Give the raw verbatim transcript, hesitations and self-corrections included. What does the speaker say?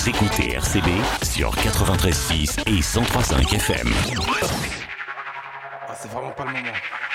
Vous écoutez R C B sur quatre-vingt-treize virgule six et cent trois virgule cinq F M. Ah, c'est vraiment pas le moment.